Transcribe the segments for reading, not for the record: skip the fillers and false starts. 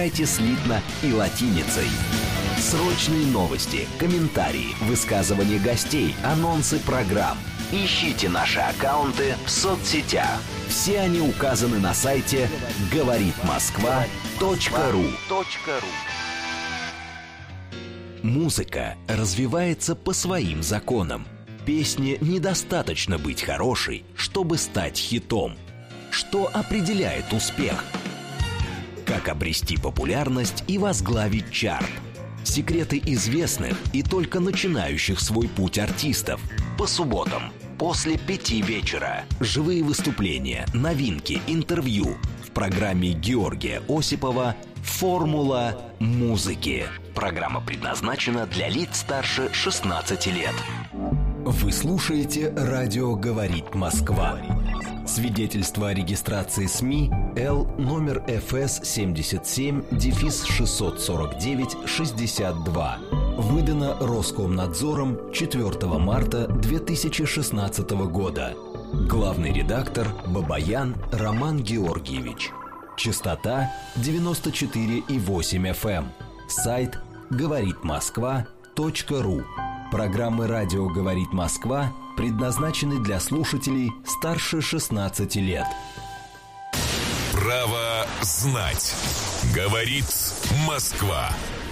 Читайте слитно и латиницей. Срочные новости, комментарии, высказывания гостей, анонсы программ. Ищите наши аккаунты в соцсетях. Все они указаны на сайте говоритмосква.ру. Музыка развивается по своим законам. Песне недостаточно быть хорошей, чтобы стать хитом. Что определяет успех? Как обрести популярность и возглавить чарт? Секреты известных и только начинающих свой путь артистов. По субботам после 5 вечера. Живые выступления, новинки, интервью. В программе Георгия Осипова «Формула музыки». Программа предназначена для лиц старше 16 лет. Вы слушаете «Радио говорит Москва». Свидетельство о регистрации СМИ Л номер ФС 77-649-62. Выдано Роскомнадзором 4 марта 2016 года. Главный редактор Бабаян Роман Георгиевич. Частота 94,8 FM. Сайт говоритмосква.ру. Программы «Радио говорит Москва» предназначены для слушателей старше 16 лет. Право знать. Говорит Москва.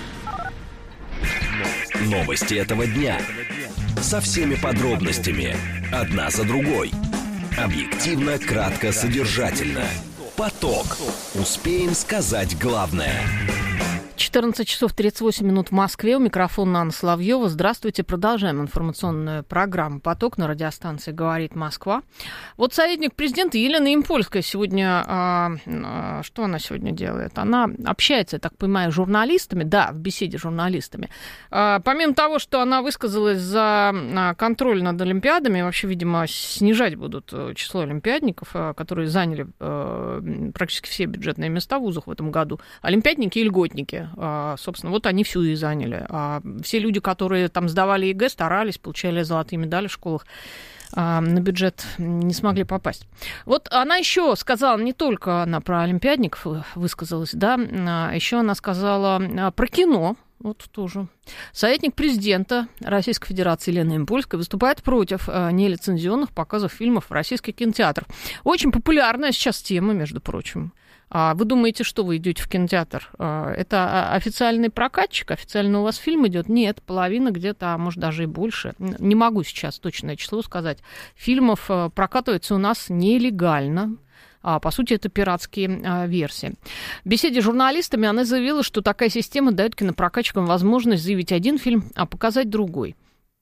Новости этого дня. Со всеми подробностями. Одна за другой. Объективно, кратко, содержательно. Поток. Успеем сказать главное. 14 часов 38 минут в Москве. У микрофона Анна Соловьева. Здравствуйте. Продолжаем информационную программу «Поток» на радиостанции «Говорит Москва». Вот советник президента Елена Ямпольская сегодня... что она сегодня делает? Она общается, я так понимаю, с журналистами. Да, в беседе с журналистами. Помимо того, что она высказалась за контроль над олимпиадами, вообще, видимо, снижать будут число олимпиадников, которые заняли практически все бюджетные места в вузах в этом году. Олимпиадники и льготники. Собственно, вот они всю и заняли. Все люди, которые там сдавали ЕГЭ, старались, получали золотые медали в школах, на бюджет не смогли попасть. Вот она еще сказала, не только она про олимпиадников высказалась, да, еще она сказала про кино. Вот тоже. Советник президента Российской Федерации Елена Ямпольская выступает против нелицензионных показов фильмов в российских кинотеатрах. Очень популярная сейчас тема, между прочим. Вы думаете, что вы идете в кинотеатр? Это официальный прокатчик? Официально у вас фильм идет? Нет, половина где-то, а может даже и больше. Не могу сейчас точное число сказать. Фильмов прокатывается у нас нелегально. По сути, это пиратские версии. В беседе с журналистами она заявила, что такая система дает кинопрокатчикам возможность заявить один фильм, а показать другой.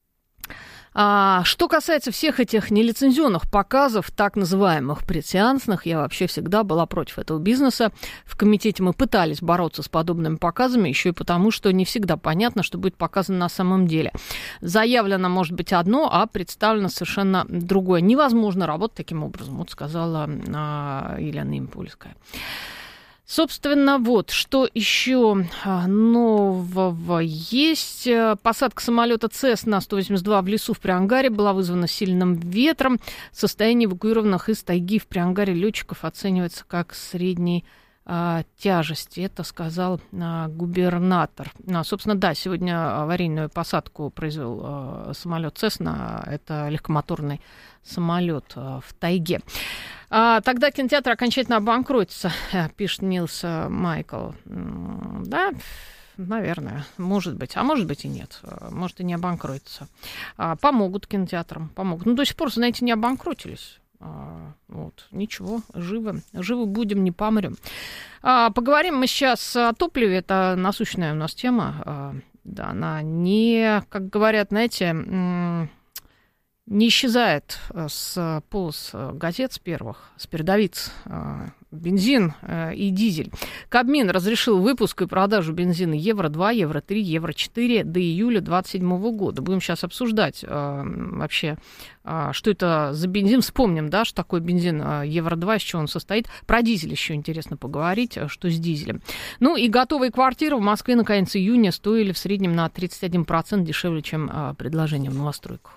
Что касается всех этих нелицензионных показов, так называемых предсеансных, я вообще всегда была против этого бизнеса. В комитете мы пытались бороться с подобными показами, еще и потому, что не всегда понятно, что будет показано на самом деле. Заявлено может быть одно, а представлено совершенно другое. Невозможно работать таким образом, вот сказала Елена Ямпольская. Собственно, вот, что еще нового есть. Посадка самолета Cessna-182 в лесу в Приангаре была вызвана сильным ветром. Состояние эвакуированных из тайги в Приангаре летчиков оценивается как средней тяжести. Это сказал губернатор. Собственно, да, сегодня аварийную посадку произвел самолет Cessna. Это легкомоторный самолет в тайге. Тогда кинотеатр окончательно обанкротится, пишет Нилс Майкл. Да, наверное, может быть. А может быть и нет. Может и не обанкротится. Помогут кинотеатрам, помогут. Ну, до сих пор, знаете, не обанкротились. Вот, ничего, живы будем, не помрем. Поговорим мы сейчас о топливе. Это насущная у нас тема. Да, она не, как говорят, знаете... не исчезает с полос газет, с первых, с передовиц, бензин и дизель. Кабмин разрешил выпуск и продажу бензина Евро-2, Евро-3, Евро-4 до июля 2027 года. Будем сейчас обсуждать вообще, что это за бензин. Вспомним, да, что такое бензин Евро-2, из чего он состоит. Про дизель еще интересно поговорить, что с дизелем. Ну и готовые квартиры в Москве на конец июня стоили в среднем на 31% дешевле, чем предложение в новостройках.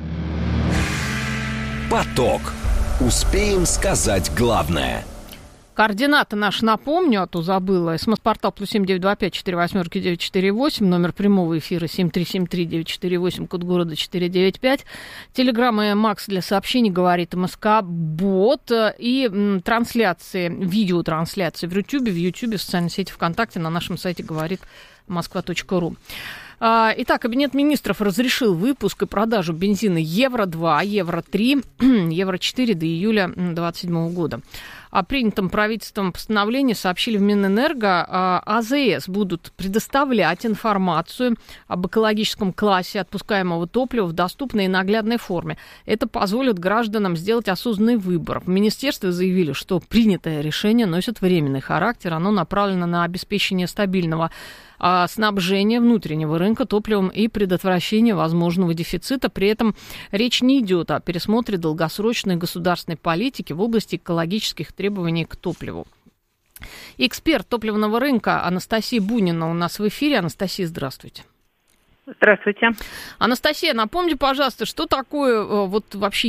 Поток. Успеем сказать главное. Координаты наши напомню, а то забыла. СМС-портал +7 925 48 948, номер прямого эфира 7373 948, код города 495. Телеграмма Макс для сообщений, говорит МСК, бот и трансляции, видеотрансляции в Ютьюбе, в социальной сети ВКонтакте, на нашем сайте говорит Москва.ру. Итак, Кабинет министров разрешил выпуск и продажу бензина Евро-2, Евро-3, Евро-4 до июля 2027 года. О принятом правительством постановлении сообщили в Минэнерго. АЗС будут предоставлять информацию об экологическом классе отпускаемого топлива в доступной и наглядной форме. Это позволит гражданам сделать осознанный выбор. В министерстве заявили, что принятое решение носит временный характер. Оно направлено на обеспечение стабильного снабжения внутреннего рынка топливом и предотвращение возможного дефицита. При этом речь не идет о пересмотре долгосрочной государственной политики в области экологических требований к топливу. Эксперт топливного рынка Анастасия Бунина у нас в эфире. Анастасия, здравствуйте. Здравствуйте. Анастасия, напомните, пожалуйста, что такое вот вообще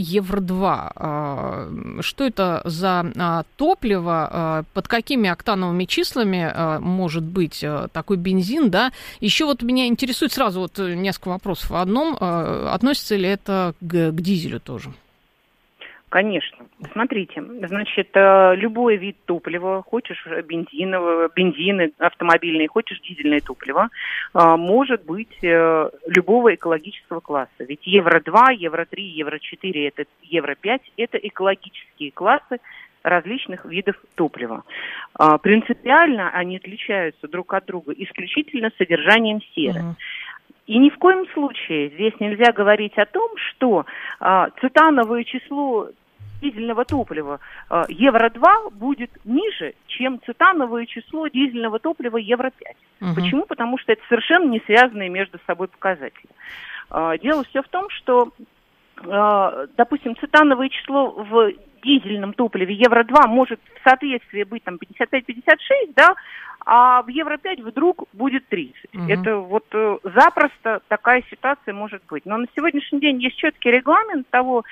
Евро-2? Что это за топливо? Под какими октановыми числами может быть такой бензин? Да? Еще вот меня интересует сразу вот несколько вопросов. В одном, относится ли это к дизелю тоже? Конечно. Смотрите, значит, любой вид топлива, хочешь бензины автомобильные, хочешь дизельное топливо, может быть любого экологического класса. Ведь Евро-2, Евро-3, Евро-4, это Евро-5, это экологические классы различных видов топлива. Принципиально они отличаются друг от друга исключительно содержанием серы. И ни в коем случае здесь нельзя говорить о том, что цетановое число дизельного топлива Евро-2 будет ниже, чем цетановое число дизельного топлива Евро-5. Почему? Потому что это совершенно не связанные между собой показатели. Дело все в том, что, допустим, цетановое число в дизельном топливе Евро-2 может в соответствии быть там 55-56, да, а в Евро-5 вдруг будет 30. Это вот запросто такая ситуация может быть. Но на сегодняшний день есть четкий регламент того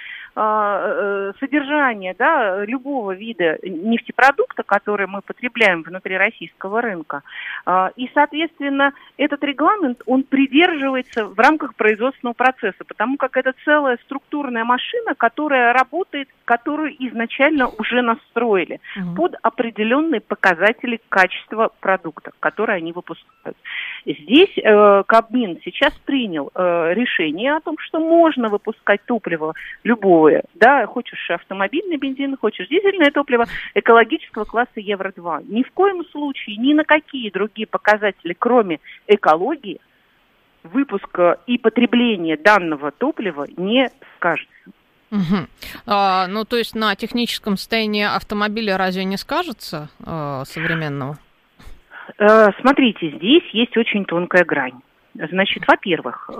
содержания, да, любого вида нефтепродукта, который мы потребляем внутри российского рынка. И, соответственно, этот регламент, он придерживается в рамках производственного процесса, потому как это целая структурная машина, которая работает, которую изначально уже настроили под определенные показатели качества продукта, которые они выпускают. Здесь Кабмин сейчас принял решение о том, что можно выпускать топливо любое, да, хочешь автомобильный бензин, хочешь дизельное топливо экологического класса Евро-2. Ни в коем случае, ни на какие другие показатели, кроме экологии, выпуска и потребления данного топлива не скажется. Ну, то есть на техническом состоянии автомобиля разве не скажется современного? Смотрите, здесь есть очень тонкая грань. Значит, во-первых,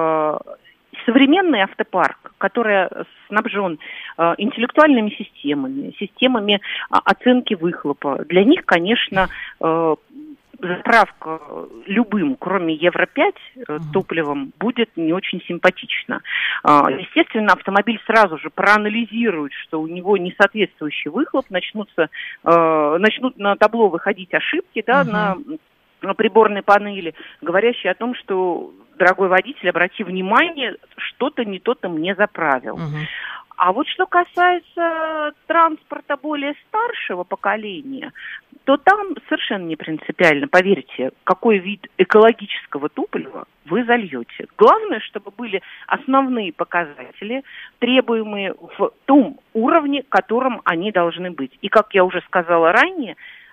современный автопарк, который снабжен интеллектуальными системами оценки выхлопа, для них, конечно, заправка любым, кроме Евро-5, топливом, будет не очень симпатична. Естественно, автомобиль сразу же проанализирует, что у него несоответствующий выхлоп, начнут на табло выходить ошибки, да, на приборной панели, говорящие о том, что, дорогой водитель, обрати внимание, что-то не то-то мне заправил. А вот что касается транспорта более старшего поколения, то там совершенно не принципиально, поверьте, какой вид экологического топлива вы зальете. Главное, чтобы были основные показатели, требуемые в том уровне, которым они должны быть. И, как я уже сказала ранее,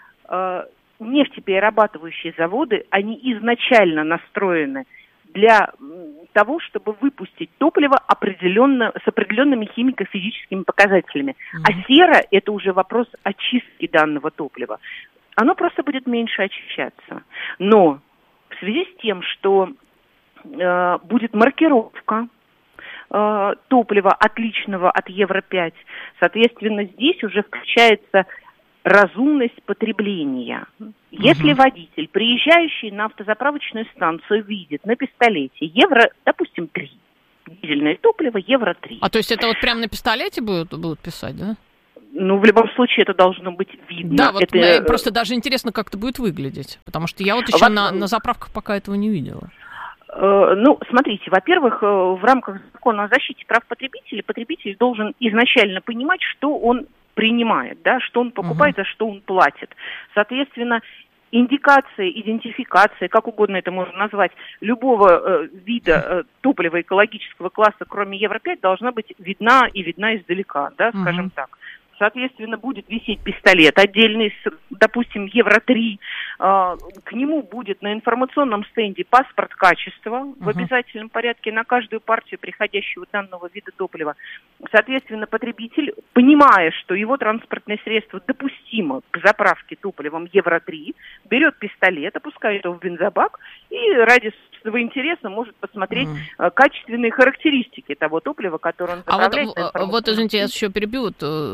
нефтеперерабатывающие заводы, они изначально настроены для того, чтобы выпустить топливо с определенными химико-физическими показателями. А сера – это уже вопрос очистки данного топлива. Оно просто будет меньше очищаться. Но в связи с тем, что будет маркировка топлива отличного от Евро-5, соответственно, здесь уже включается разумность потребления. Если водитель, приезжающий на автозаправочную станцию, видит на пистолете евро, допустим, 3, дизельное топливо Евро-3. А то есть это вот прямо на пистолете будут писать, да? Ну, в любом случае, это должно быть видно. Да, вот это... просто даже интересно, как это будет выглядеть, потому что я вот еще на заправках пока этого не видела. Ну, смотрите, во-первых, в рамках закона о защите прав потребителей, потребитель должен изначально понимать, что он принимает, да, что он покупает, за что он платит. Соответственно, индикация, идентификация, как угодно это можно назвать, любого вида топлива экологического класса, кроме Евро-5, должна быть видна и видна издалека, да, скажем так. Соответственно, будет висеть пистолет отдельный, допустим, Евро-3. К нему будет на информационном стенде паспорт качества в обязательном порядке на каждую партию приходящего данного вида топлива. Соответственно, потребитель, понимая, что его транспортное средство допустимо к заправке топливом Евро-3, берет пистолет, опускает его в бензобак и ради собственного интереса может посмотреть качественные характеристики того топлива, которое он заправляет. Вот, извините, я еще перебью.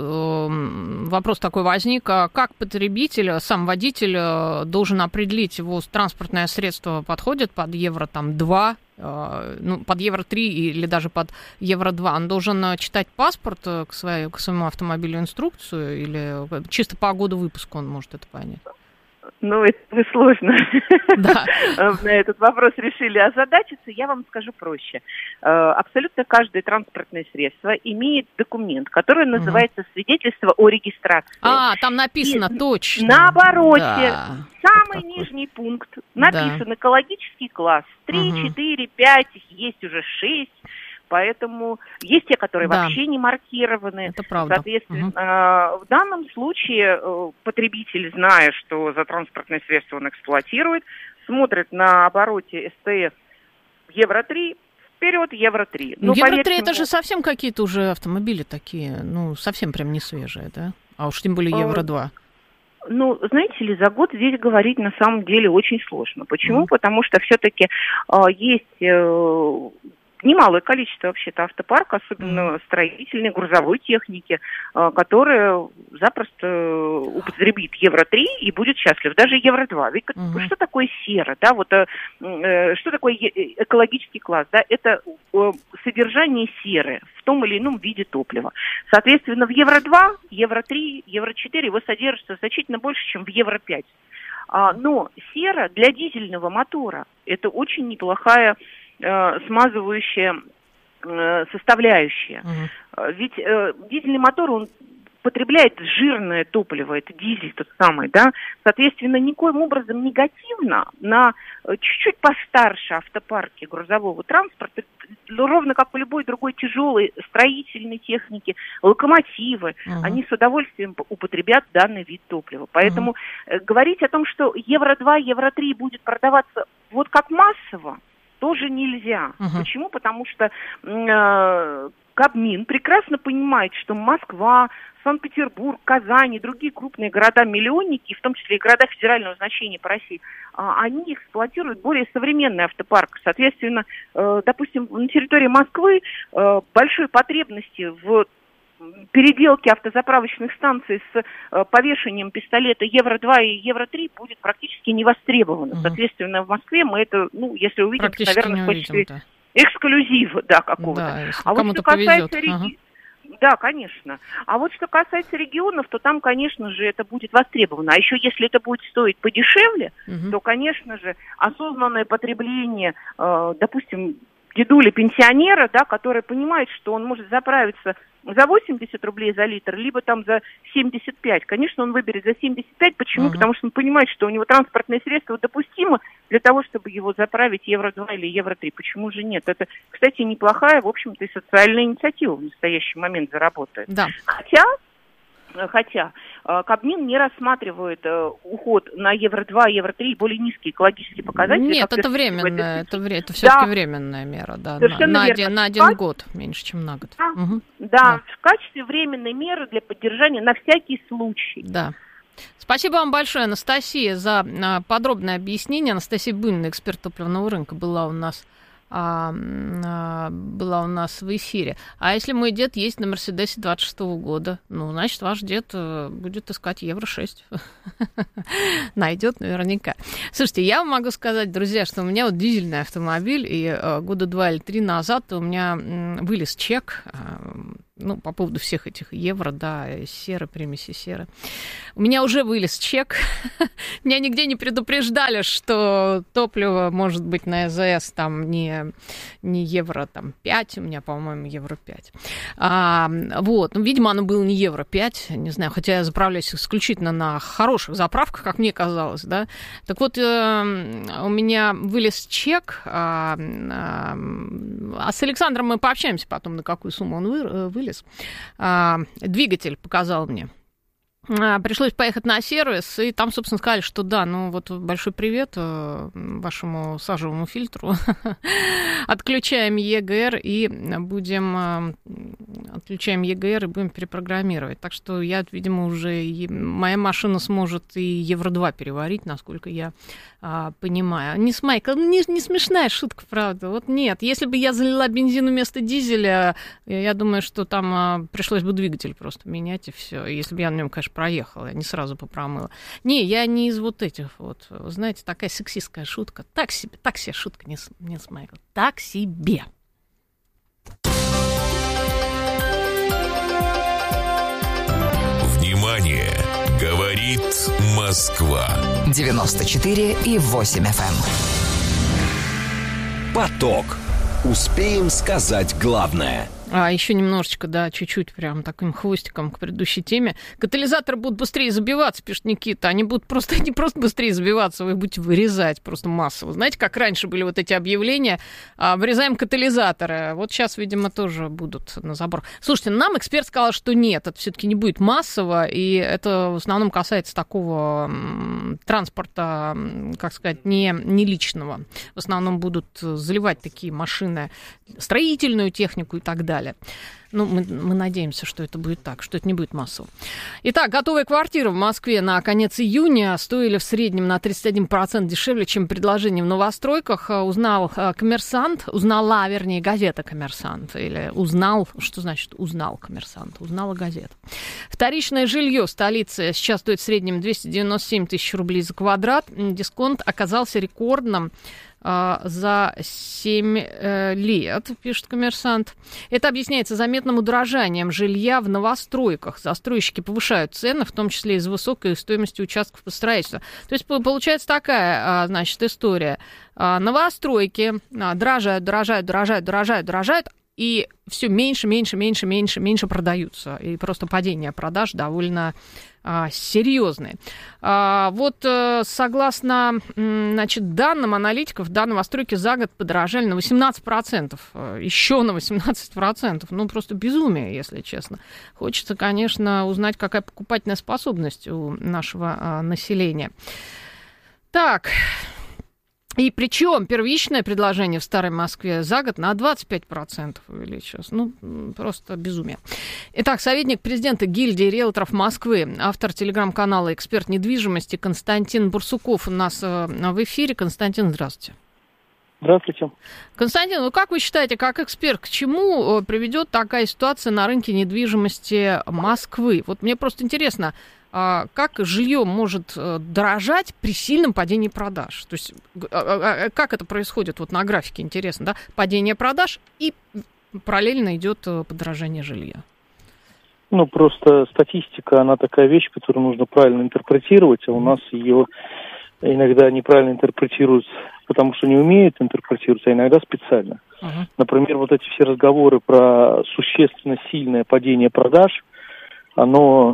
Вопрос такой возник. Как потребитель, сам водитель должен определить, его транспортное средство подходит под Евро-2, под Евро-3 или даже под Евро-2? Он должен читать паспорт к своему автомобилю, инструкцию, или чисто по году выпуска он может это понять? Ну, это вы сложно да. на этот вопрос решили озадачиться. Я вам скажу проще. Абсолютно каждое транспортное средство имеет документ, который называется свидетельство о регистрации. Там написано точно. На обороте, самый нижний пункт, написан экологический класс. 3, 4, 5, есть уже 6. Поэтому есть те, которые вообще не маркированы. Это правда. Соответственно, в данном случае потребитель, зная, что за транспортное средство он эксплуатирует, смотрит на обороте СТФ Евро-3, вперед Евро-3. Ну, Евро-3 это же совсем какие-то уже автомобили такие, совсем прям не свежие, да? А уж тем более Евро-2. Ну, знаете ли, за год здесь говорить на самом деле очень сложно. Почему? Потому что все-таки есть... немалое количество вообще-то автопарка, особенно строительной, грузовой техники, которая запросто употребит Евро-3 и будет счастлив. Даже Евро-2. Ведь что такое сера? Да? Что такое экологический класс? Да? Это содержание серы в том или ином виде топлива. Соответственно, в Евро-2, Евро-3, Евро-4 его содержится значительно больше, чем в Евро-5. Но сера для дизельного мотора – это очень неплохая смазывающая составляющая. Ведь дизельный мотор, он потребляет жирное топливо, это дизель тот самый, да, соответственно, никоим образом негативно на чуть-чуть постарше автопарке грузового транспорта, ровно как у любой другой тяжелой строительной техники, локомотивы, они с удовольствием употребят данный вид топлива. Поэтому говорить о том, что Евро-2, Евро-3 будет продаваться вот как массово, тоже нельзя. Почему? Потому что Кабмин прекрасно понимает, что Москва, Санкт-Петербург, Казань и другие крупные города-миллионники, в том числе и города федерального значения по России, они эксплуатируют более современный автопарк. Соответственно, допустим, на территории Москвы большой потребности в переделки автозаправочных станций с повешением пистолета Евро-2 и Евро-3 будет практически не востребовано. Соответственно, в Москве мы это, если увидим, наверное, в качестве эксклюзива, какого-то. Да, если кому-то повезет. Да, конечно. А вот что касается регионов, то там, конечно же, это будет востребовано. А еще если это будет стоить подешевле, то, конечно же, осознанное потребление, допустим, дедули-пенсионера, который понимает, что он может заправиться за 80 рублей за литр, либо там за 75. Конечно, он выберет за 75. Почему? Потому что он понимает, что у него транспортное средство допустимо для того, чтобы его заправить Евро-2 или Евро-3. Почему же нет? Это, кстати, неплохая, в общем-то, и социальная инициатива в настоящий момент заработает. Да. Хотя Кабмин не рассматривает уход на Евро-2, Евро-3 более низкие экологические показатели. Нет, это временная, это все-таки временная мера, да, на один год, меньше, чем на год. Да, в качестве временной меры для поддержания на всякий случай. Да. Спасибо вам большое, Анастасия, за подробное объяснение. Анастасия Бунина, эксперт топливного рынка, была у нас в эфире. А если мой дед есть на Мерседесе 26-го года, значит, ваш дед будет искать Евро-6. Найдет наверняка. Слушайте, я вам могу сказать, друзья, что у меня вот дизельный автомобиль, и года 2 или 3 назад у меня вылез чек. по поводу всех этих евро, да, серы, примеси серы. У меня уже вылез чек. Меня нигде не предупреждали, что топливо может быть на АЗС там не евро там 5, у меня, по-моему, евро 5. Видимо, оно было не евро 5, не знаю, хотя я заправляюсь исключительно на хороших заправках, как мне казалось, да. Так вот, у меня вылез чек, а с Александром мы пообщаемся потом, на какую сумму он вылез. Двигатель показал мне. Пришлось поехать на сервис, и там, собственно, сказали, что да, большой привет вашему сажевому фильтру. Отключаем ЕГР и будем перепрограммировать. Так что видимо, уже моя машина сможет и Евро-2 переварить, насколько я понимаю. Не смешная шутка, правда. Вот нет. Если бы я залила бензин вместо дизеля, я думаю, что там пришлось бы двигатель просто менять, и все. Если бы я на нем, конечно, проехала, я не сразу бы промыла. Не, я не из вот этих вот. Знаете, такая сексистская шутка. Так себе шутка, не Майкл. Так себе. Внимание! Говорит Москва. 94,8 FM. Поток. Успеем сказать главное. Еще немножечко, да, чуть-чуть прям таким хвостиком к предыдущей теме. Катализаторы будут быстрее забиваться, пишет Никита. Они будут не просто быстрее забиваться, вы их будете вырезать просто массово. Знаете, как раньше были вот эти объявления, вырезаем катализаторы. Вот сейчас, видимо, тоже будут на забор. Слушайте, нам эксперт сказал, что нет, это все-таки не будет массово, и это в основном касается такого транспорта, как сказать, не личного. В основном будут заливать такие машины, строительную технику и так далее. Мы надеемся, что это будет так, что это не будет массово. Итак, готовые квартиры в Москве на конец июня стоили в среднем на 31% дешевле, чем предложение в новостройках. Узнала газета «Коммерсант». Или узнал, что значит узнал «Коммерсант»? Узнала газета. Вторичное жилье в столице сейчас стоит в среднем 297 тысяч рублей за квадрат. Дисконт оказался рекордным за 7 лет, пишет «Коммерсант». Это объясняется заметным удорожанием жилья в новостройках. Застройщики повышают цены, в том числе из-за высокой стоимости участков по строительству. То есть получается такая, история. Новостройки дорожают, и все меньше продаются. И просто падение продаж довольно серьезные. Согласно, данным аналитиков, новостройки за год подорожали на 18%. Еще на 18%. Просто безумие, если честно. Хочется, конечно, узнать, какая покупательная способность у нашего населения. Так. И причем первичное предложение в Старой Москве за год на 25% увеличилось. Просто безумие. Итак, советник президента гильдии риэлторов Москвы, автор телеграм-канала «Эксперт недвижимости» Константин Бурсуков у нас в эфире. Константин, здравствуйте. Здравствуйте. Константин, как вы считаете, как эксперт, к чему приведет такая ситуация на рынке недвижимости Москвы? Вот мне просто интересно, как жилье может дорожать при сильном падении продаж? То есть как это происходит на графике, интересно, да? Падение продаж и параллельно идет подорожание жилья. Просто статистика, она такая вещь, которую нужно правильно интерпретировать, а у нас ее иногда неправильно интерпретируют, потому что не умеют интерпретировать, а иногда специально. Например, вот эти все разговоры про существенно сильное падение продаж, оно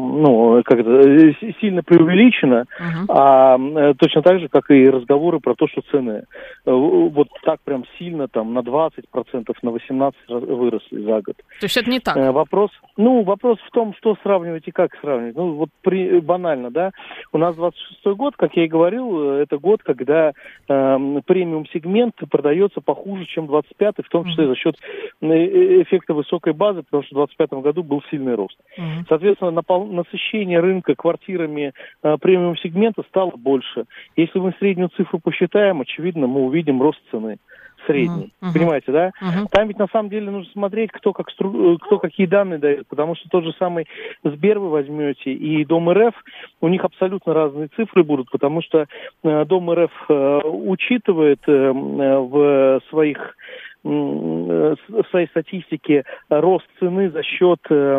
сильно преувеличено, а точно так же, как и разговоры про то, что цены вот так прям сильно там на 20%, на 18% выросли за год. То есть это не так? Вопрос в том, что сравнивать и как сравнивать. Банально, да. У нас 26-й год, как я и говорил, это год, когда премиум-сегмент продается похуже, чем 25-й, в том числе за счет эффекта высокой базы, потому что в 25-м году был сильный рост. Соответственно, насыщение рынка квартирами премиум-сегмента стало больше. Если мы среднюю цифру посчитаем, очевидно, мы увидим рост цены средний. Понимаете, да? Там ведь на самом деле нужно смотреть, кто какие данные дает, потому что тот же самый Сбер вы возьмете и Дом РФ, у них абсолютно разные цифры будут, потому что Дом РФ учитывает в своих своей статистике рост цены за счет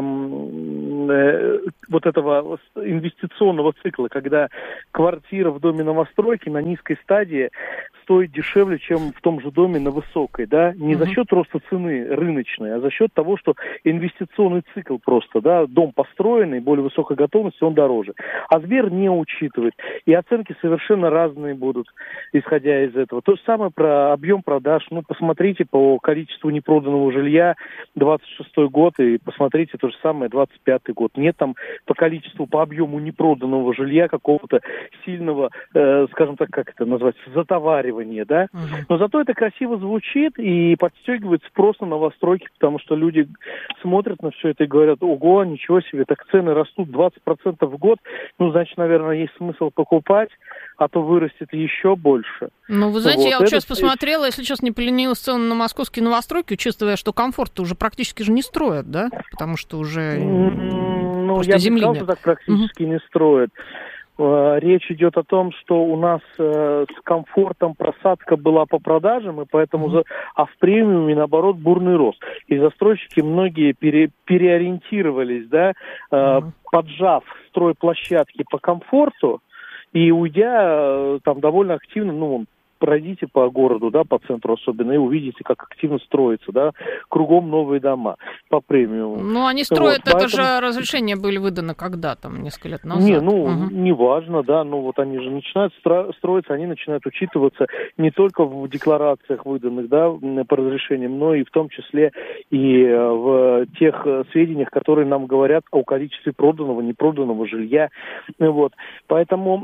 вот этого инвестиционного цикла, когда квартира в доме новостройки на низкой стадии стоит дешевле, чем в том же доме на высокой, да, не за счет роста цены рыночной, а за счет того, что инвестиционный цикл просто, да, дом построенный, более высокой готовности, он дороже. А Сбер не учитывает. И оценки совершенно разные будут, исходя из этого. То же самое про объем продаж. Ну, посмотрите по количеству непроданного жилья 26-й год и посмотрите то же самое 25-й год. Нет там по количеству, по объему непроданного жилья какого-то сильного, скажем так, как это называется, затоваривания, да? Но зато это красиво звучит и подстегивает спрос на новостройки, потому что люди смотрят на все это и говорят: ого, ничего себе, так цены растут 20% в год, ну, значит, наверное, есть смысл покупать, а то вырастет еще больше. Ну, вы знаете, я вот сейчас посмотрела, если честно, не поленилась, цены на московские новостройки, учитывая, что комфорт-то уже практически же не строят, да? Потому что уже ну, я бы сказал, что так практически не строят. Речь идет о том, что у нас с комфортом просадка была по продажам, и поэтому а в премиуме, наоборот, бурный рост. И застройщики многие переориентировались, да, поджав стройплощадки по комфорту и уйдя там довольно активно, ну, пройдите по городу, да, по центру особенно, и увидите, как активно строится, да, кругом новые дома по премиуму. Ну, они строят, вот, поэтому... это же разрешения были выданы когда там, несколько лет назад? Не, ну, неважно, да, ну, вот они же начинают строиться, они начинают учитываться не только в декларациях выданных, да, по разрешениям, но и в том числе и в тех сведениях, которые нам говорят о количестве проданного, непроданного жилья, вот, поэтому...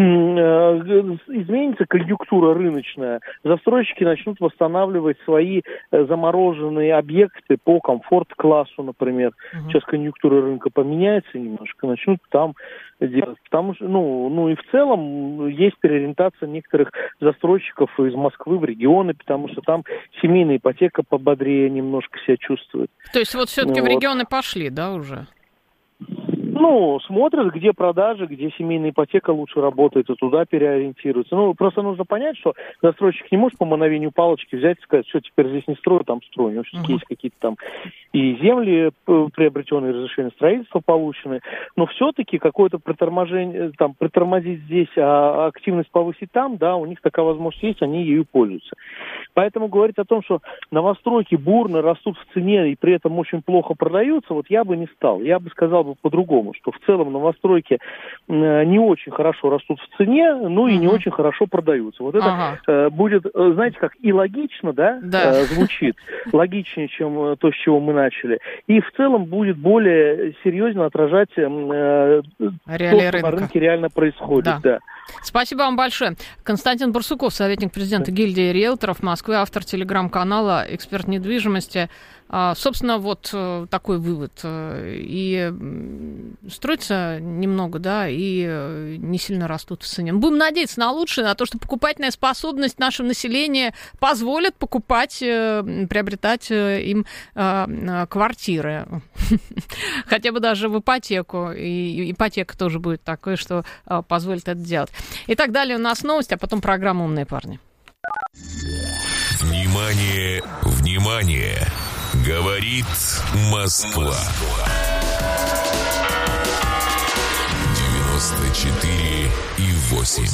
изменится конъюнктура рыночная, застройщики начнут восстанавливать свои замороженные объекты по комфорт-классу, например. Сейчас конъюнктура рынка поменяется немножко, начнут там делать. Потому что, ну и в целом есть переориентация некоторых застройщиков из Москвы в регионы, потому что там семейная ипотека пободрее немножко себя чувствует. То есть вот все-таки в регионы пошли, да, уже? Ну, смотрят, где продажи, где семейная ипотека лучше работает, и туда переориентируются. Ну, просто нужно понять, что застройщик не может по мановению палочки взять и сказать: все, теперь здесь не строю, там строю. У него все-таки есть какие-то там и земли приобретенные, разрешения строительства получены, но все-таки какое-то приторможение, там, притормозить здесь, а активность повысить там, да, у них такая возможность есть, они ею пользуются. Поэтому говорить о том, что новостройки бурно растут в цене и при этом очень плохо продаются, вот я бы не стал. Я бы сказал бы по-другому, что в целом новостройки не очень хорошо растут в цене, ну и не очень хорошо продаются. Вот это будет, знаете, как и логично, да, звучит, логичнее, чем то, с чего мы начали, и в целом будет более серьезно отражать то, что на рынке реально происходит. Да. Спасибо вам большое. Константин Барсуков, советник президента гильдии риэлторов Москвы, автор телеграм-канала «Эксперт недвижимости». Собственно, вот такой вывод. И строится немного, да, и не сильно растут в цене. Будем надеяться на лучшее, на то, что покупательная способность нашего населения позволит покупать, приобретать им квартиры. Хотя бы даже в ипотеку. И ипотека тоже будет такой, что позволит это делать. Итак, далее у нас новости, а потом программа «Умные парни». Внимание, внимание! Говорит Москва. 94,8.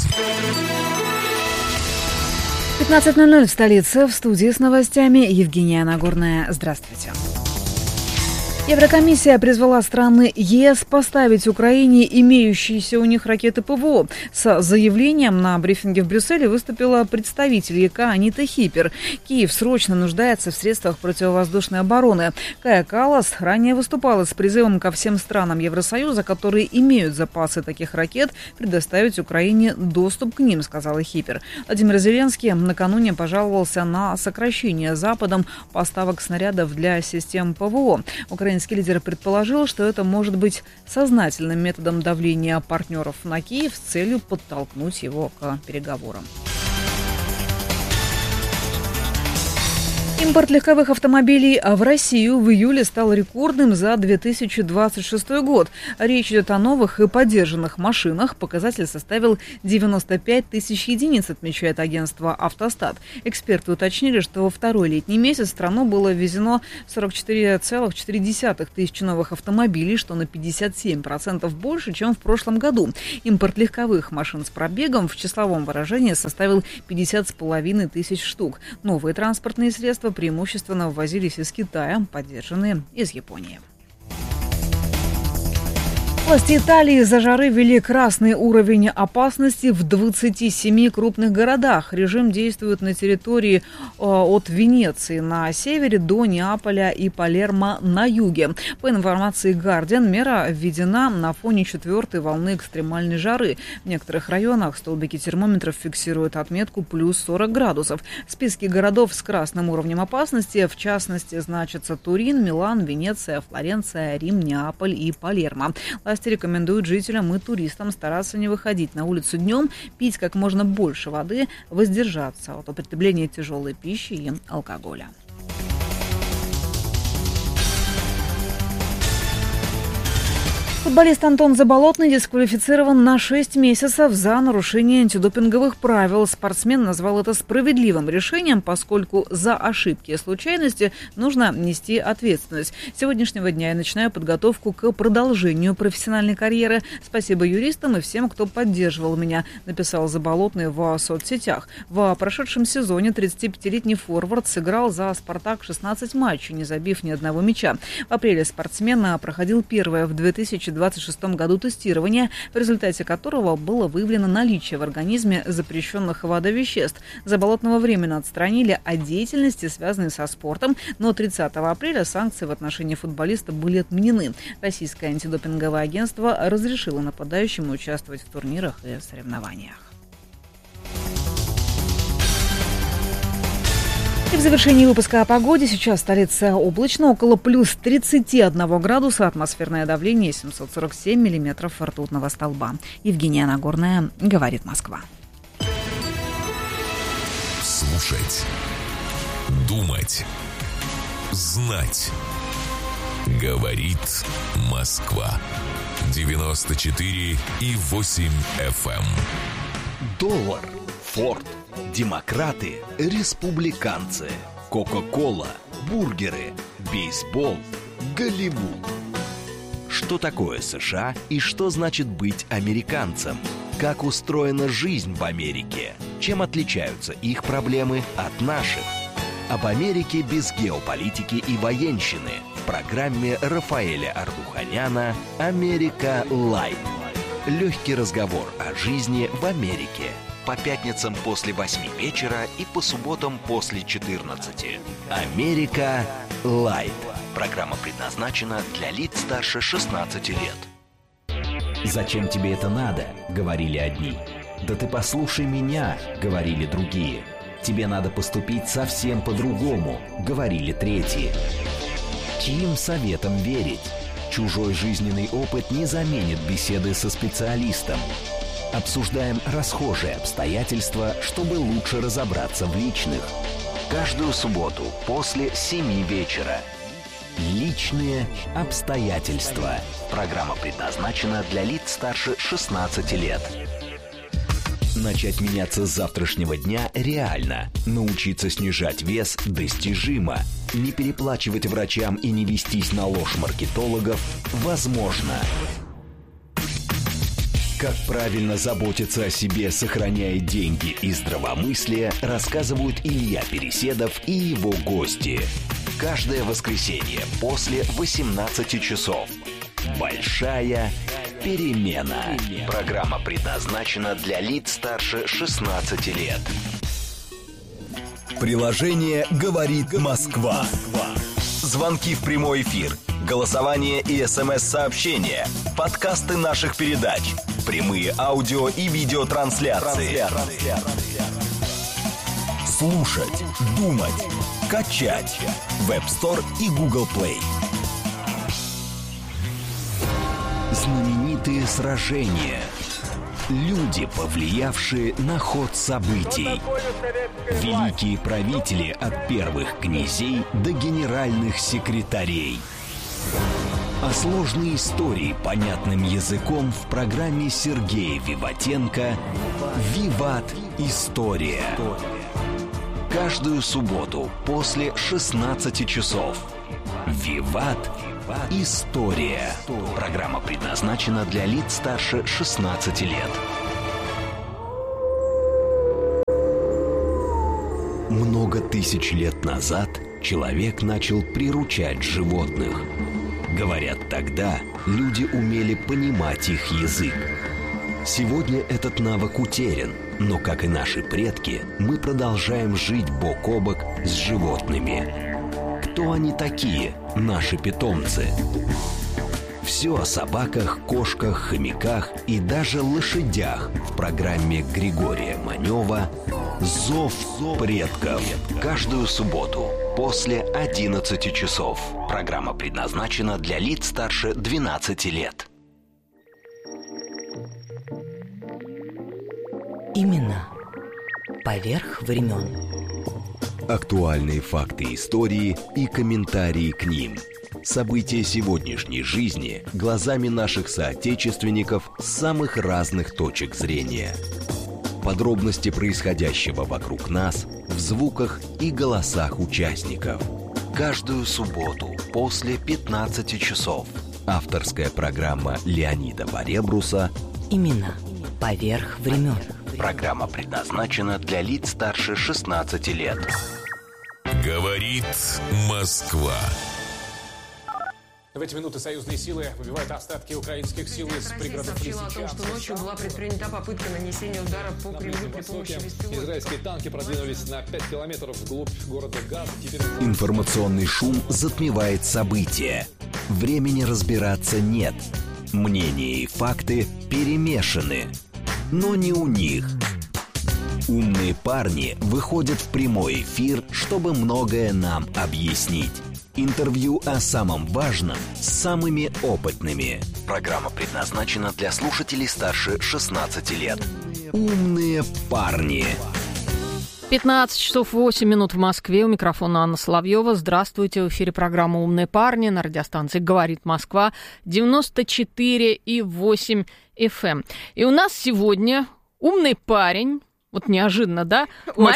15:00 в столице. В студии с новостями Евгения Нагорная. Здравствуйте. Еврокомиссия призвала страны ЕС поставить Украине имеющиеся у них ракеты ПВО. С заявлением на брифинге в Брюсселе выступила представитель ЕК Анита Хипер. Киев срочно нуждается в средствах противовоздушной обороны. Кая Каллас ранее выступала с призывом ко всем странам Евросоюза, которые имеют запасы таких ракет, предоставить Украине доступ к ним, сказала Хипер. Владимир Зеленский накануне пожаловался на сокращение Западом поставок снарядов для систем ПВО. Украинский лидер предположил, что это может быть сознательным методом давления партнеров на Киев с целью подтолкнуть его к переговорам. Импорт легковых автомобилей в Россию в июле стал рекордным за 2026 год. Речь идет о новых и подержанных машинах. Показатель составил 95 тысяч единиц, отмечает агентство «Автостат». Эксперты уточнили, что во второй летний месяц в страну было ввезено 44,4 тысячи новых автомобилей, что на 57% больше, чем в прошлом году. Импорт легковых машин с пробегом в числовом выражении составил 50,5 тысяч штук. Новые транспортные средства преимущественно ввозились из Китая, поддержанные из Японии. Власти Италии из-за жары ввели красный уровень опасности в 27 крупных городах. Режим действует на территории от Венеции на севере до Неаполя и Палермо на юге. По информации Guardian, мера введена на фоне 4-й волны экстремальной жары. В некоторых районах столбики термометров фиксируют отметку плюс 40 градусов. В списке городов с красным уровнем опасности, в частности, значатся Турин, Милан, Венеция, Флоренция, Рим, Неаполь и Палермо. Власти рекомендуют жителям и туристам стараться не выходить на улицу днем, пить как можно больше воды, воздержаться от употребления тяжелой пищи и алкоголя. Футболист Антон Заболотный дисквалифицирован на 6 месяцев за нарушение антидопинговых правил. Спортсмен назвал это справедливым решением, поскольку за ошибки и случайности нужно нести ответственность. С сегодняшнего дня я начинаю подготовку к продолжению профессиональной карьеры. Спасибо юристам и всем, кто поддерживал меня, написал Заболотный в соцсетях. В прошедшем сезоне 35-летний форвард сыграл за «Спартак» 16 матчей, не забив ни одного мяча. В апреле спортсмен проходил первое в 2026 году тестирование, в результате которого было выявлено наличие в организме запрещенных ВАДА веществ. Заболотного временно отстранили от деятельности, связанной со спортом, но 30 апреля санкции в отношении футболиста были отменены. Российское антидопинговое агентство разрешило нападающему участвовать в турнирах и соревнованиях. И в завершении выпуска о погоде. Сейчас столица облачно, около плюс 31 градуса, атмосферное давление 747 миллиметров ртутного столба. Евгения Нагорная, говорит Москва. Слушать, думать, знать. Говорит Москва. 94,8 FM. Доллар, Форд, демократы, республиканцы, Кока-кола, бургеры, бейсбол, Голливуд. Что такое США и что значит быть американцем? Как устроена жизнь в Америке? Чем отличаются их проблемы от наших? Об Америке без геополитики и военщины в программе Рафаэля Ардуханяна «Америка Лайт». Легкий разговор о жизни в Америке. По пятницам после 8 вечера и по субботам после 14. «Америка Лайт». Программа предназначена для лиц старше 16 лет. «Зачем тебе это надо?» — говорили одни. «Да ты послушай меня!» — говорили другие. «Тебе надо поступить совсем по-другому!» — говорили третьи. Чьим советам верить? Чужой жизненный опыт не заменит беседы со специалистом. Обсуждаем расхожие обстоятельства, чтобы лучше разобраться в личных. Каждую субботу после 7 вечера. Личные обстоятельства. Программа предназначена для лиц старше 16 лет. Начать меняться с завтрашнего дня реально. Научиться снижать вес достижимо. Не переплачивать врачам и не вестись на ложь маркетологов возможно. Как правильно заботиться о себе, сохраняя деньги и здравомыслие, рассказывают Илья Переседов и его гости. Каждое воскресенье после 18 часов. Большая перемена. Программа предназначена для лиц старше 16 лет. Приложение «Говорит Москва». Звонки в прямой эфир, голосование и СМС-сообщения, подкасты наших передач, прямые аудио и видеотрансляции. Слушать, думать, качать. Web Store и Google Play. Знаменитые сражения. Люди, повлиявшие на ход событий. Великие правители от первых князей до генеральных секретарей. А сложные истории понятным языком в программе Сергея Виватенко «Виват. История». Каждую субботу после 16 часов. «Виват. История». Программа предназначена для лиц старше 16 лет. Много тысяч лет назад человек начал приручать животных. Говорят, тогда люди умели понимать их язык. Сегодня этот навык утерян, но, как и наши предки, мы продолжаем жить бок о бок с животными. Кто они такие, наши питомцы? Все о собаках, кошках, хомяках и даже лошадях в программе Григория Манева «Зов предков». Каждую субботу после 11 часов. Программа предназначена для лиц старше 12 лет. Имена поверх времен. Актуальные факты истории и комментарии к ним. События сегодняшней жизни глазами наших соотечественников с самых разных точек зрения. Подробности происходящего вокруг нас в звуках и голосах участников. Каждую субботу после 15 часов. Авторская программа Леонида Баребруса Имена поверх времен. Программа предназначена для лиц старше 16 лет. Говорит Москва. В эти минуты союзные силы выбивают остатки украинских сил из пригородов сообщила о том, что ночью была предпринята попытка нанесения удара по Кремлю при помощи беспилотников. Израильские танки продвинулись на 5 километров вглубь города Газ. Информационный шум затмевает события. Времени разбираться нет. Мнения и факты перемешаны. Но не у них. Умные парни выходят в прямой эфир, чтобы многое нам объяснить. Интервью о самом важном с самыми опытными. Программа предназначена для слушателей старше 16 лет. Умные парни. 15 часов 8 минут в Москве. У микрофона Анна Соловьева. Здравствуйте. В эфире программа «Умные парни» на радиостанции «Говорит Москва» 94,8 FM. И у нас сегодня умный парень. Вот неожиданно, да?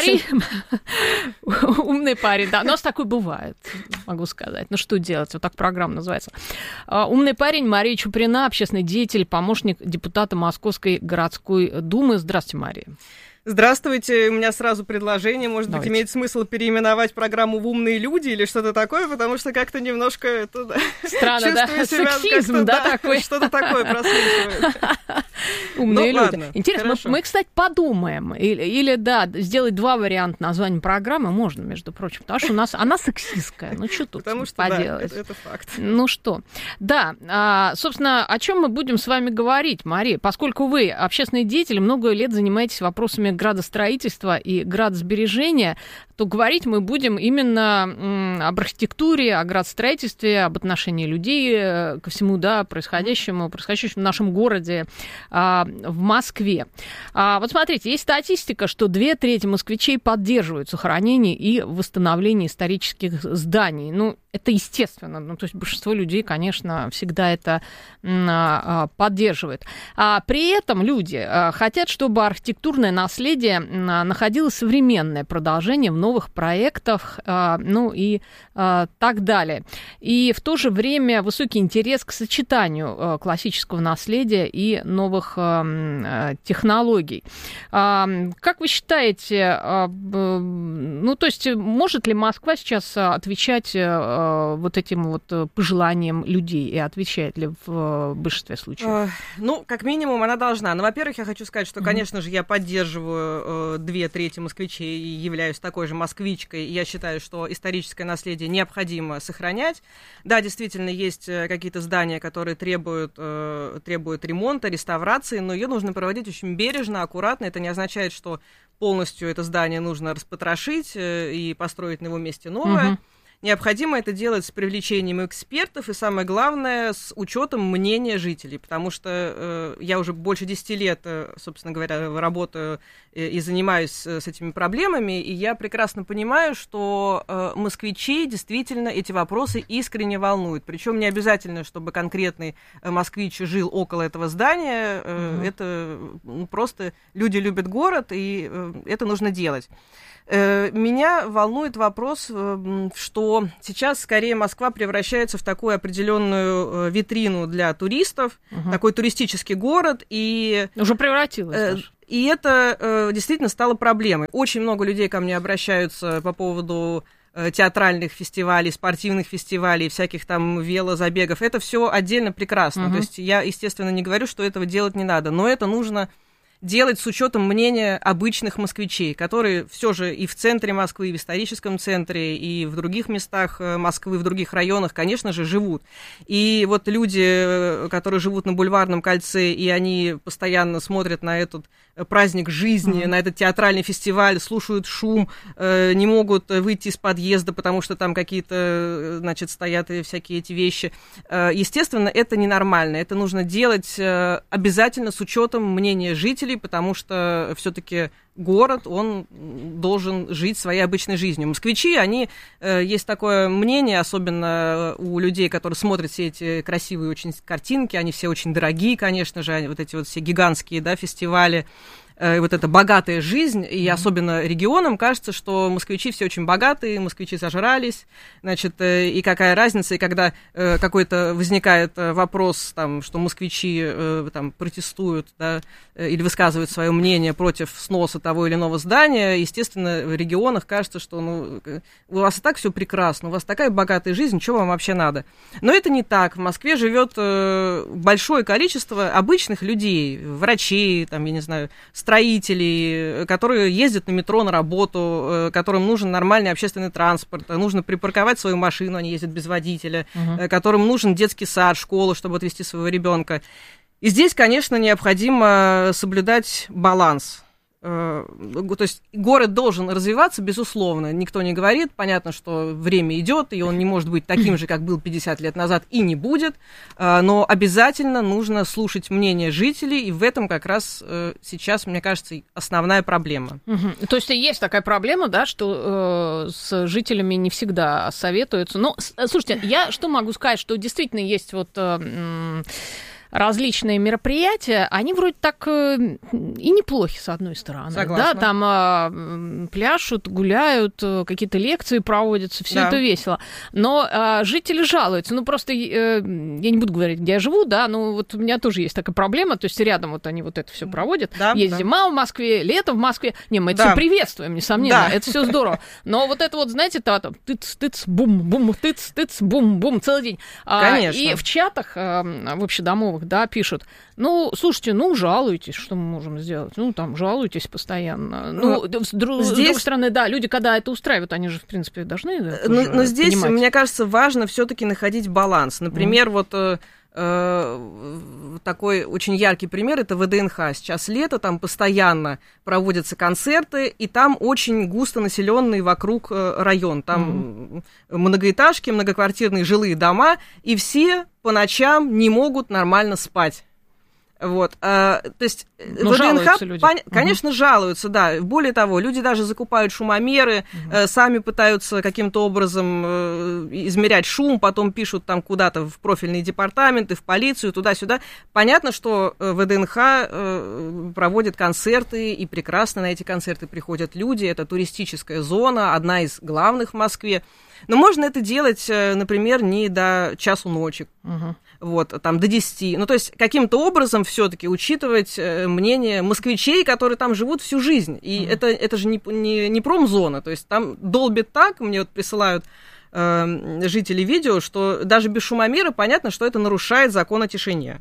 Умный парень, да. У нас такой бывает, могу сказать. Ну, что делать? Вот так программа называется. Умный парень Мария Чуприна, общественный деятель, помощник депутата Московской городской думы. Здравствуйте, Мария. Здравствуйте. У меня сразу предложение. Может быть, имеет смысл переименовать программу в «Умные люди» или что-то такое, потому что как-то немножко это, странно, да? Сексизм, да, такой? Что-то такое прослеживает. Умные люди. Интересно, мы, кстати, подумаем. Или, да, сделать два варианта названия программы можно, между прочим, потому что у нас она сексистская. Ну, что тут поделать? Да, это факт. Ну, что? Да, собственно, о чем мы будем с вами говорить, Мария? Поскольку вы общественный деятель, много лет занимаетесь вопросами градостроительства и градосбережения, то говорить мы будем именно об архитектуре, о градостроительстве, об отношении людей ко всему, да, происходящему в нашем городе, в Москве. Вот смотрите, есть статистика, что 2/3 москвичей поддерживают сохранение и восстановление исторических зданий. Ну, это естественно. Ну, то есть большинство людей, конечно, всегда это поддерживает. При этом люди хотят, чтобы архитектурное наследие находило современное продолжение в новых проектах, ну и так далее. И в то же время высокий интерес к сочетанию классического наследия и новых технологий. Как вы считаете, ну, то есть может ли Москва сейчас отвечать вот этим вот пожеланиям людей и отвечает ли в большинстве случаев? Ну, как минимум, она должна. Но, во-первых, я хочу сказать, что, конечно же, я поддерживаю 2/3 москвичей и являюсь такой же москвичкой. И я считаю, что историческое наследие необходимо сохранять. Да, действительно, есть какие-то здания, которые требуют ремонта, реставрации, но ее нужно проводить очень бережно, аккуратно. Это не означает, что полностью это здание нужно распотрошить и построить на его месте новое. необходимо это делать с привлечением экспертов и, самое главное, с учетом мнения жителей, потому что я уже больше 10 лет, собственно говоря, работаю и занимаюсь с этими проблемами, и я прекрасно понимаю, что москвичей действительно эти вопросы искренне волнуют. Причем не обязательно, чтобы конкретный москвич жил около этого здания, это просто люди любят город, и это нужно делать. Меня волнует вопрос, что сейчас скорее Москва превращается в такую определенную витрину для туристов, такой туристический город. И уже превратилась. И это действительно стало проблемой. Очень много людей ко мне обращаются по поводу театральных фестивалей, спортивных фестивалей, всяких там велозабегов. Это все отдельно прекрасно. То есть я, естественно, не говорю, что этого делать не надо, но это нужно делать с учетом мнения обычных москвичей, которые все же и в центре Москвы, и в историческом центре, и в других местах Москвы, в других районах, конечно же, живут. И вот люди, которые живут на Бульварном кольце, и они постоянно смотрят на этот праздник жизни, на этот театральный фестиваль, слушают шум, не могут выйти из подъезда, потому что там какие-то, значит, стоят всякие эти вещи. Естественно, это ненормально. Это нужно делать обязательно с учетом мнения жителей, потому что все-таки город, он должен жить своей обычной жизнью. Москвичи, они, есть такое мнение, особенно у людей, которые смотрят все эти красивые очень картинки, они все очень дорогие, конечно же, вот эти вот все гигантские, да, фестивали, вот эта богатая жизнь, и особенно регионам кажется, что москвичи все очень богатые, москвичи зажрались, значит, и какая разница, и когда какой-то возникает вопрос, там, что москвичи там, протестуют, да, или высказывают свое мнение против сноса того или иного здания, естественно, в регионах кажется, что ну, у вас и так все прекрасно, у вас такая богатая жизнь, что вам вообще надо? Но это не так. В Москве живет большое количество обычных людей, врачей, там, я не знаю, строителей, которые ездят на метро на работу, которым нужен нормальный общественный транспорт, нужно припарковать свою машину, они ездят без водителя, которым нужен детский сад, школа, чтобы отвезти своего ребенка. И здесь, конечно, необходимо соблюдать баланс. То есть город должен развиваться, безусловно, никто не говорит, понятно, что время идет, и он не может быть таким же, как был 50 лет назад, и не будет, но обязательно нужно слушать мнение жителей, и в этом как раз сейчас, мне кажется, основная проблема. То есть есть такая проблема, да, что с жителями не всегда советуются. Но, слушайте, я что могу сказать, что действительно есть вот... различные мероприятия, они вроде так и неплохи, с одной стороны. Согласна. Да, там пляшут, гуляют, какие-то лекции проводятся, все это весело. Но жители жалуются. Ну, просто я не буду говорить, где я живу, да, но вот у меня тоже есть такая проблема, то есть рядом вот они вот это все проводят. Да, есть зима в Москве, лето в Москве. Не, мы это все приветствуем, несомненно, это все здорово. Но вот это вот, знаете, там тыц-тыц, бум-бум, тыц-тыц, бум-бум, целый день. Конечно. И в чатах в общедомовых, да, пишут, ну, слушайте, ну, жалуйтесь, что мы можем сделать? Ну, там, жалуйтесь постоянно. Ну, с другой стороны, да, люди, когда это устраивают, они же, в принципе, должны но здесь, понимать. Мне кажется, важно все-таки находить баланс. Например, вот... такой очень яркий пример — это ВДНХ. Сейчас лето, там постоянно проводятся концерты, и там очень густо населенный вокруг район. Там многоэтажки, многоквартирные жилые дома, и все по ночам не могут нормально спать. Вот, то есть ВДНХ, люди. Конечно, жалуются, да. Более того, люди даже закупают шумомеры, сами пытаются каким-то образом измерять шум, потом пишут там куда-то в профильные департаменты, в полицию, туда-сюда. Понятно, что ВДНХ проводит концерты, и прекрасно на эти концерты приходят люди. Это туристическая зона, одна из главных в Москве. Но можно это делать, например, не до часу ночи. Вот, там, до 10. Ну, то есть, каким-то образом все-таки учитывать мнение москвичей, которые там живут всю жизнь. И это же не промзона. То есть, там долбит так, мне вот присылают жители видео, что даже без шумомера понятно, что это нарушает закон о тишине.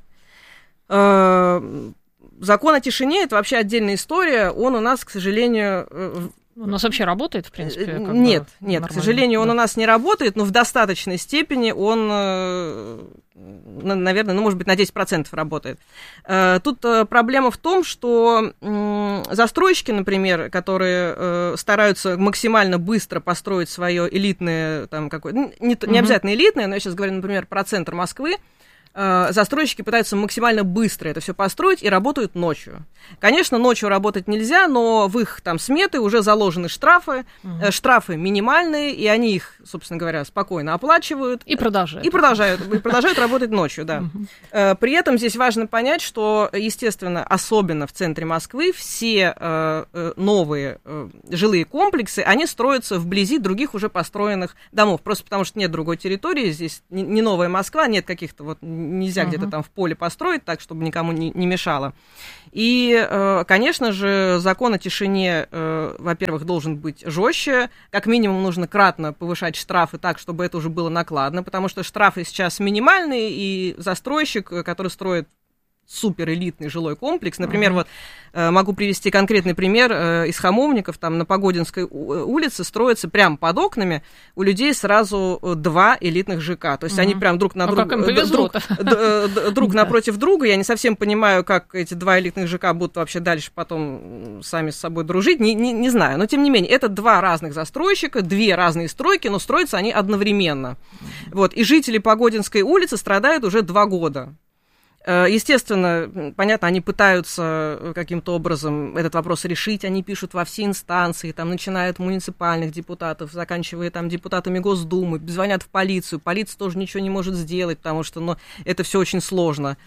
Закон о тишине — это вообще отдельная история. Он у нас, к сожалению... У нас вообще работает, в принципе? Нет, к сожалению, он у нас не работает, но в достаточной степени он, наверное, может быть, на 10% работает. Тут проблема в том, что застройщики, например, которые стараются максимально быстро построить свое элитное, там, какое-то, не обязательно элитное, но я сейчас говорю, например, про центр Москвы, застройщики пытаются максимально быстро это все построить и работают ночью. Конечно, ночью работать нельзя, но в их там сметы уже заложены штрафы, штрафы минимальные, и они их, собственно говоря, спокойно оплачивают. И продолжают. И продолжают работать ночью, да. При этом здесь важно понять, что, естественно, особенно в центре Москвы, все новые жилые комплексы, они строятся вблизи других уже построенных домов, просто потому что нет другой территории, здесь не новая Москва, нет каких-то вот нельзя где-то там в поле построить так, чтобы никому не мешало. И, конечно же, закон о тишине, во-первых, должен быть жестче. Как минимум нужно кратно повышать штрафы так, чтобы это уже было накладно, потому что штрафы сейчас минимальные, и застройщик, который строит суперэлитный жилой комплекс. Например, вот могу привести конкретный пример из Хамовников, там на Погодинской улице строится прямо под окнами у людей сразу 2 элитных ЖК. То есть они прям друг напротив друга. Я не совсем понимаю, как эти 2 элитных ЖК будут вообще дальше потом сами с собой дружить. Не знаю. Но тем не менее, это 2 разных застройщика, 2 разные стройки, но строятся они одновременно. Вот. И жители Погодинской улицы страдают уже 2 года. Естественно, понятно, они пытаются каким-то образом этот вопрос решить, они пишут во все инстанции, там, начиная от муниципальных депутатов, заканчивая там депутатами Госдумы, звонят в полицию, полиция тоже ничего не может сделать, потому что это все очень сложно.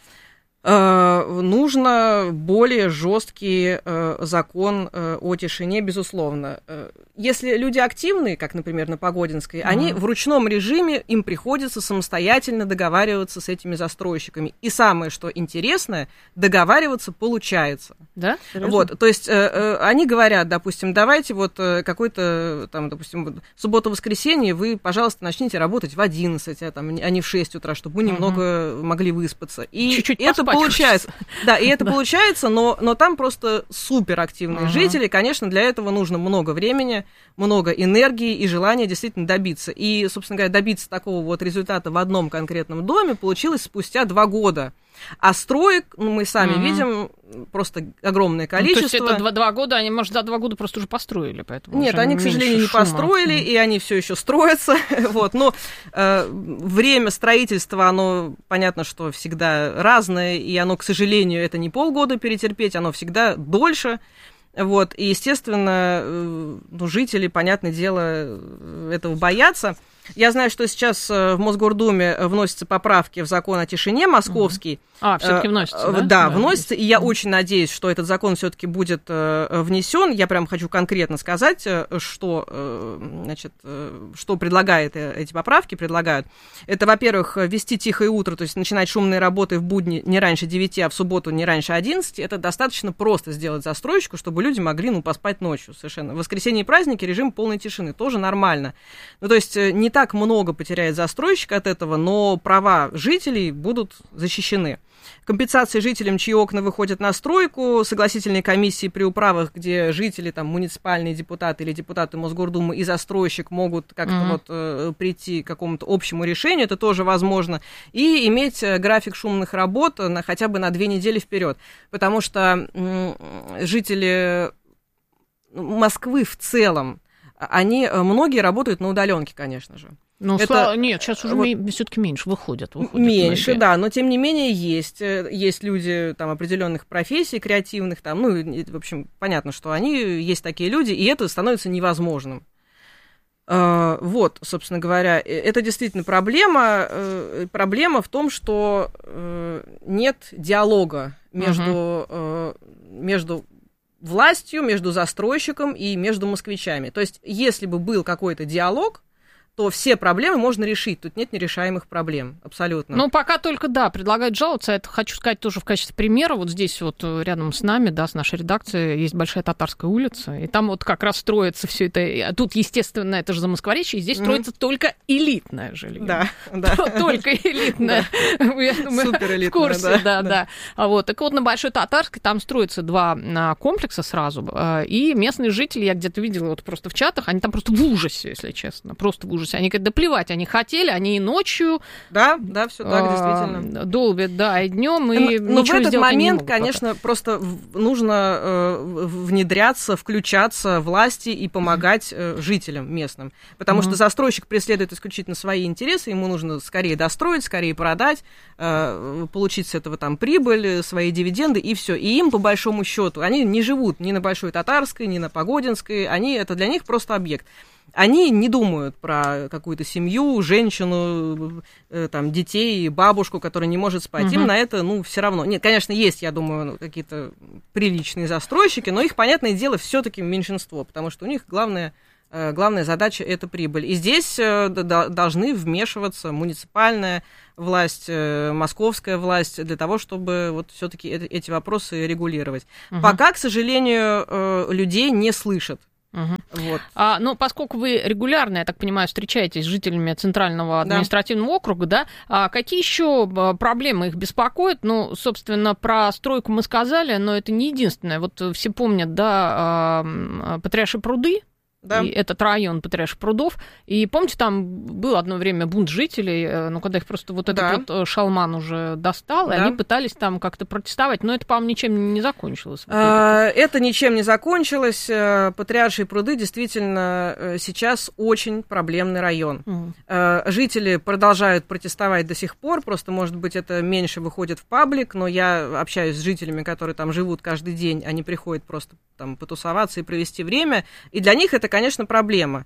Нужно более жесткий закон о тишине, безусловно. Если люди активные, как, например, на Погодинской, они в ручном режиме, им приходится самостоятельно договариваться с этими застройщиками. И самое, что интересное, договариваться получается. Да? Вот, то есть они говорят, допустим, давайте вот какой-то, там, допустим, субботу-воскресенье вы, пожалуйста, начните работать в 11, а не в 6 утра, чтобы мы немного могли выспаться. И чуть-чуть это получается. Да, и это получается, но там просто суперактивные жители. Конечно, для этого нужно много времени, много энергии и желания действительно добиться. И, собственно говоря, добиться такого вот результата в одном конкретном доме получилось спустя 2 года. А строек, мы сами видим, просто огромное количество. То есть это 2 года, они, может, за 2 года просто уже построили, поэтому... Нет, они, к сожалению, не построили, и они все еще строятся. Вот. Но время строительства, оно, понятно, что всегда разное, и оно, к сожалению, это не полгода перетерпеть, оно всегда дольше. Вот. И, естественно, жители, понятное дело, этого боятся. Я знаю, что сейчас в Мосгордуме вносятся поправки в закон о тишине московский. Все-таки вносятся, да? Да, вносятся, и я очень надеюсь, что этот закон все-таки будет внесен. Я прям хочу конкретно сказать, что предлагает эти поправки, предлагают. Это, во-первых, ввести тихое утро, то есть начинать шумные работы в будни не раньше 9, а в субботу не раньше 11. Это достаточно просто сделать застройщику, чтобы люди могли поспать ночью совершенно. В воскресенье и праздники режим полной тишины, тоже нормально. То есть не так много потеряет застройщик от этого, но права жителей будут защищены. Компенсации жителям, чьи окна выходят на стройку, согласительные комиссии при управах, где жители, там, муниципальные депутаты или депутаты Мосгордумы и застройщик могут как-то прийти к какому-то общему решению, это тоже возможно, и иметь график шумных работ хотя бы на 2 недели вперед, потому что жители Москвы в целом, многие работают на удаленке, конечно же. Нет, сейчас уже все-таки меньше выходят. Меньше, да, но тем не менее есть люди там определенных профессий креативных, там, в общем, понятно, что есть такие люди, и это становится невозможным. Вот, собственно говоря, это действительно проблема. Проблема в том, что нет диалога между властью, между застройщиком и между москвичами. То есть, если бы был какой-то диалог, то все проблемы можно решить. Тут нет нерешаемых проблем, абсолютно. Ну, пока только, да, предлагают жаловаться. Это хочу сказать тоже в качестве примера. Вот здесь вот рядом с нами, да, с нашей редакцией, есть Большая Татарская улица, и там вот как раз строится все это. Тут, естественно, это же Замоскворечье, и здесь строится только элитное жилье. Да. Только элитное. Я думаю, в курсе, да. Вот. Так вот, на Большой Татарской там строятся 2 комплекса сразу, и местные жители, я где-то видела вот просто в чатах, они там просто в ужасе, если честно, просто в ужасе. Они говорят, да плевать, они хотели, они и ночью... Да, все так, действительно. Долбят, да, и днем, и но в этот момент, пока. конечно, просто нужно внедряться, включаться власти и помогать жителям местным. Потому что застройщик преследует исключительно свои интересы, ему нужно скорее достроить, скорее продать, получить с этого там прибыль, свои дивиденды, и все. И им, по большому счету, они не живут ни на Большой Татарской, ни на Погодинской, это для них просто объект. Они не думают про какую-то семью, женщину, там, детей, бабушку, которая не может спать. Им на это, все равно. Нет, конечно, есть, я думаю, какие-то приличные застройщики, но их, понятное дело, все-таки меньшинство, потому что у них главная задача – это прибыль. И здесь должны вмешиваться муниципальная власть, московская власть для того, чтобы вот все-таки эти вопросы регулировать. Пока, к сожалению, людей не слышат. Вот. Но поскольку вы регулярно, я так понимаю, встречаетесь с жителями Центрального административного округа, да, какие еще проблемы их беспокоят? Ну, собственно, про стройку мы сказали, но это не единственное. Вот все помнят, да, Патриаршие пруды. Да. И этот район Патриарших прудов. И помните, там был одно время бунт жителей, когда их просто вот этот вот шалман уже достал, и они пытались там как-то протестовать, но это, по-моему, ничем не закончилось. Это ничем не закончилось. Патриаршие пруды действительно сейчас очень проблемный район. Жители продолжают протестовать до сих пор, просто, может быть, это меньше выходит в паблик, но я общаюсь с жителями, которые там живут каждый день, они приходят просто там потусоваться и провести время, и для них это, конечно, проблема.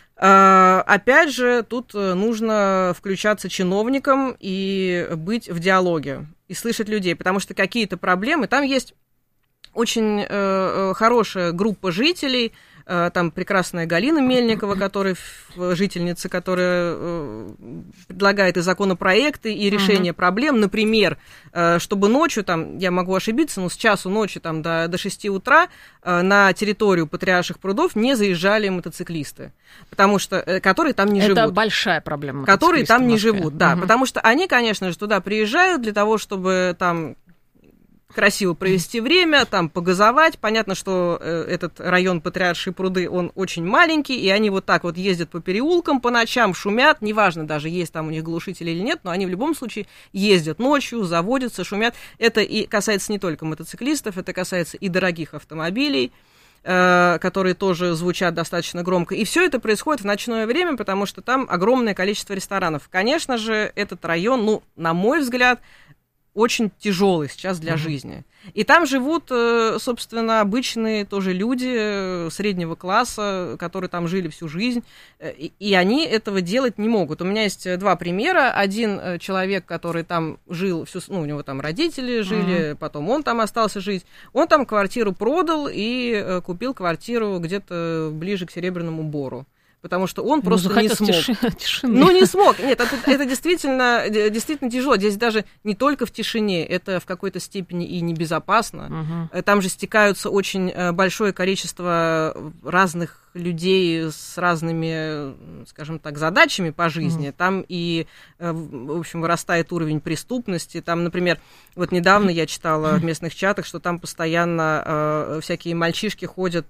Опять же, тут нужно включаться чиновникам и быть в диалоге, и слышать людей, потому что какие-то проблемы, там есть очень хорошая группа жителей, там прекрасная Галина Мельникова, жительница, которая предлагает и законопроекты, и решение проблем. Например, чтобы ночью, там, я могу ошибиться, но с часу ночи там, до 6 утра на территорию Патриарших прудов не заезжали мотоциклисты, которые там не живут. Это большая проблема. Которые там не живут, да. Потому что они, конечно же, туда приезжают для того, чтобы там красиво провести время, там погазовать. Понятно, что этот район Патриаршие пруды, он очень маленький, и они вот так вот ездят по переулкам по ночам, шумят, неважно даже, есть там у них глушители или нет, но они в любом случае ездят ночью, заводятся, шумят. Это и касается не только мотоциклистов, это касается и дорогих автомобилей, которые тоже звучат достаточно громко. И все это происходит в ночное время, потому что там огромное количество ресторанов. Конечно же, этот район, на мой взгляд, очень тяжелый сейчас для жизни. И там живут, собственно, обычные тоже люди среднего класса, которые там жили всю жизнь, и они этого делать не могут. У меня есть 2 примера. Один человек, который там жил, у него там родители жили, потом он там остался жить, он там квартиру продал и купил квартиру где-то ближе к Серебряному Бору. Потому что он просто не смог. Не смог. Нет, это действительно тяжело. Здесь даже не только в тишине, это в какой-то степени и небезопасно. Там же стекаются очень большое количество разных людей с разными, скажем так, задачами по жизни. Там и, в общем, вырастает уровень преступности. Там, например, вот недавно я читала в местных чатах, что там постоянно всякие мальчишки ходят,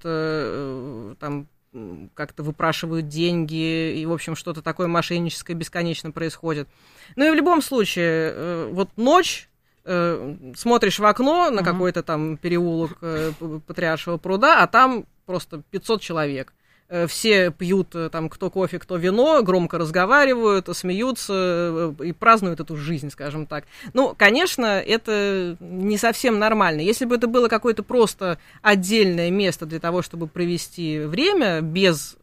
там, как-то выпрашивают деньги, и, в общем, что-то такое мошенническое бесконечно происходит. Ну и в любом случае, вот ночь, смотришь в окно на какой-то там переулок Патриаршего пруда, а там просто 500 человек. Все пьют там кто кофе, кто вино, громко разговаривают, смеются и празднуют эту жизнь, скажем так. Ну, конечно, это не совсем нормально. Если бы это было какое-то просто отдельное место для того, чтобы провести время без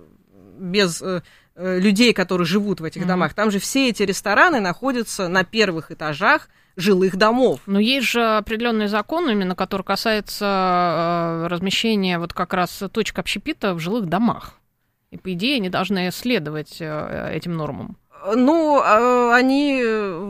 людей, которые живут в этих домах, там же все эти рестораны находятся на первых этажах жилых домов. Но есть же определенный закон, именно который касается размещения вот как раз точек общепита в жилых домах. И, по идее, они должны следовать этим нормам. Ну, они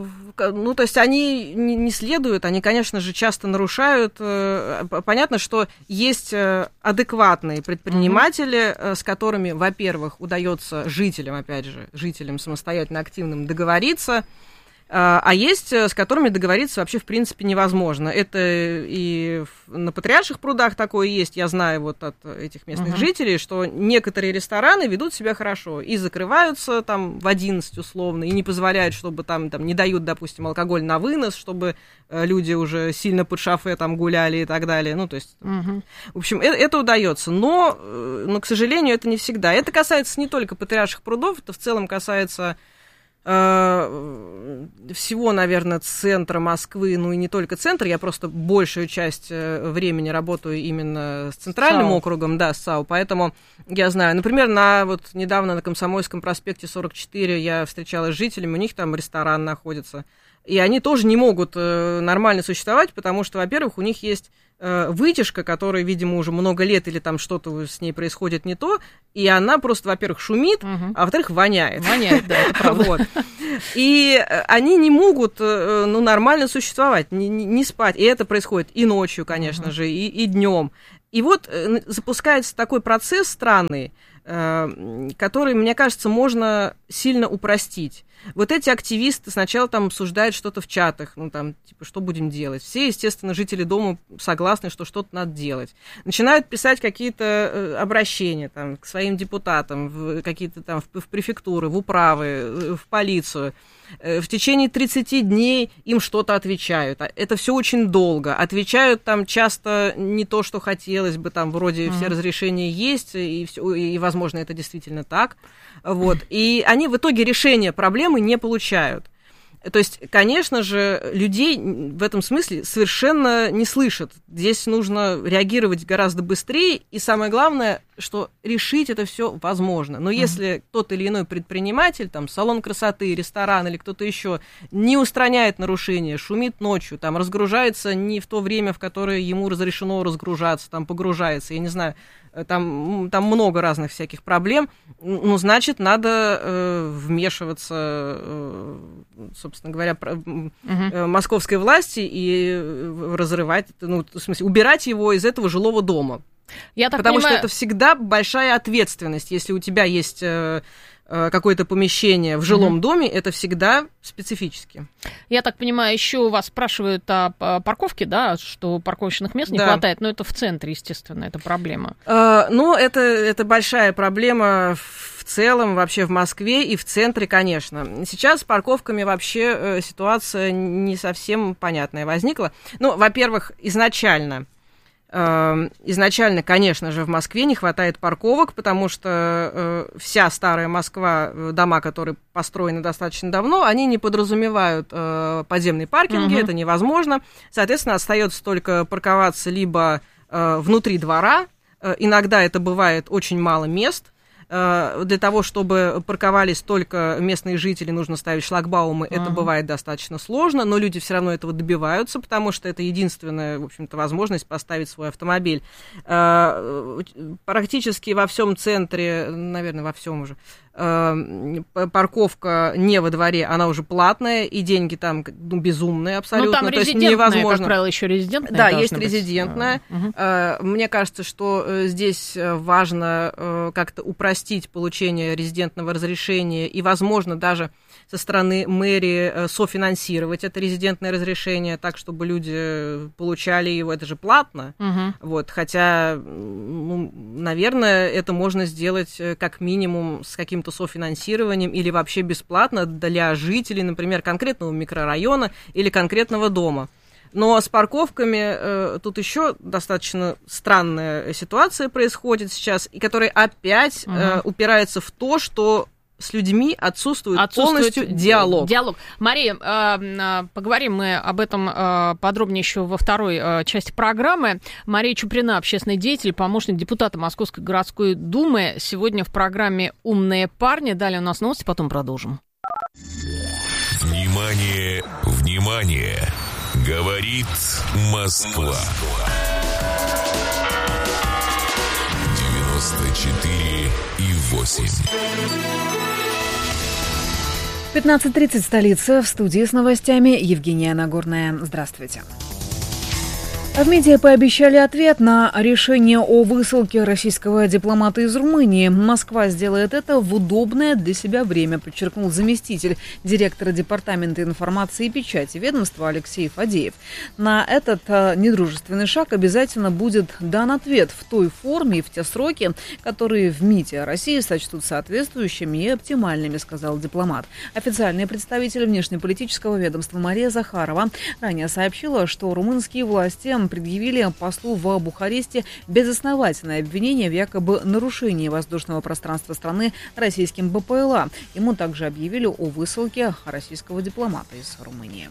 не следуют, они, конечно же, часто нарушают. Понятно, что есть адекватные предприниматели, с которыми, во-первых, удается жителям самостоятельно активным договориться, а есть, с которыми договориться вообще, в принципе, невозможно. Это и на Патриарших прудах такое есть. Я знаю вот от этих местных жителей, что некоторые рестораны ведут себя хорошо и закрываются там в 11 условно, и не позволяют, чтобы там не дают, допустим, алкоголь на вынос, чтобы люди уже сильно под шофе там гуляли и так далее. Ну, то есть, в общем, это удается. Но, к сожалению, это не всегда. Это касается не только Патриарших прудов, это в целом касается всего, наверное, центра Москвы, ну и не только центр, я просто большую часть времени работаю именно с центральным округом, да, с САУ, поэтому я знаю, например, недавно на Комсомольском проспекте 44 я встречалась с жителями, у них там ресторан находится, и они тоже не могут нормально существовать, потому что, во-первых, у них есть вытяжка, которая, видимо, уже много лет или там что-то с ней происходит не то, и она просто, во-первых, шумит, а во-вторых, воняет. Воняет, да, это правда. Вот. И они не могут нормально существовать, не спать. И это происходит и ночью, конечно же, и днем. И вот запускается такой процесс странный, который, мне кажется, можно сильно упростить. Вот эти активисты сначала там обсуждают что-то в чатах, что будем делать. Все, естественно, жители дома согласны, что что-то надо делать. Начинают писать какие-то обращения там, к своим депутатам, в префектуры, в управы, в полицию. В течение 30 дней им что-то отвечают. Это все очень долго. Отвечают там часто не то, что хотелось бы, там вроде все разрешения есть, и, возможно, это действительно так. Вот. И они в итоге решения проблемы не получают. То есть, конечно же, людей в этом смысле совершенно не слышат. Здесь нужно реагировать гораздо быстрее, и самое главное, что решить это все возможно. Но если тот или иной предприниматель, там, салон красоты, ресторан или кто-то еще не устраняет нарушения, шумит ночью, там, разгружается не в то время, в которое ему разрешено разгружаться, там, погружается, я не знаю, там много разных всяких проблем, значит, надо вмешиваться, собственно говоря, московской власти и разрывать, в смысле, убирать его из этого жилого дома. Потому что это всегда большая ответственность. Если у тебя есть какое-то помещение в жилом доме, это всегда специфически. Я так понимаю, еще вас спрашивают о парковке, да, что парковочных мест не хватает, но это в центре, естественно, это проблема. Это большая проблема в целом вообще в Москве и в центре, конечно. Сейчас с парковками вообще ситуация не совсем понятная возникла. Во-первых, изначально, конечно же, в Москве не хватает парковок, потому что вся старая Москва, дома, которые построены достаточно давно, они не подразумевают подземные паркинги, это невозможно. Соответственно, остается только парковаться либо внутри двора, иногда это бывает очень мало мест. Для того, чтобы парковались только местные жители, нужно ставить шлагбаумы. Это бывает достаточно сложно, но люди все равно этого добиваются, потому что это единственная, в общем-то, возможность поставить свой автомобиль. Практически во всем центре, наверное, во всем уже, парковка не во дворе, она уже платная, и деньги там безумные абсолютно. Там то есть невозможно. Как правило, еще резидентная. Да, есть резидентная. Мне кажется, что здесь важно как-то упростить получение резидентного разрешения и, возможно, даже со стороны мэрии софинансировать это резидентное разрешение так, чтобы люди получали его. Это же платно. Вот, хотя, наверное, это можно сделать как минимум с каким-то софинансированием или вообще бесплатно для жителей, например, конкретного микрорайона или конкретного дома. Но с парковками тут еще достаточно странная ситуация происходит сейчас, и которая опять упирается в то, что с людьми отсутствует полностью диалог. Мария, поговорим мы об этом подробнее еще во второй части программы. Мария Чуприна, общественный деятель, помощник депутата Московской городской думы. Сегодня в программе «Умные парни». Далее у нас новости, потом продолжим. Внимание, внимание! Говорит Москва. 94,8. 15:30 столица. В студии с новостями Евгения Нагорная. Здравствуйте. В МИДе пообещали ответ на решение о высылке российского дипломата из Румынии. Москва сделает это в удобное для себя время, подчеркнул заместитель директора Департамента информации и печати ведомства Алексей Фадеев. На этот недружественный шаг обязательно будет дан ответ в той форме и в те сроки, которые в МИДе России сочтут соответствующими и оптимальными, сказал дипломат. Официальный представитель внешнеполитического ведомства Мария Захарова ранее сообщила, что румынские власти предъявили послу в Бухаресте безосновательное обвинение в якобы нарушении воздушного пространства страны российским БПЛА. Ему также объявили о высылке российского дипломата из Румынии.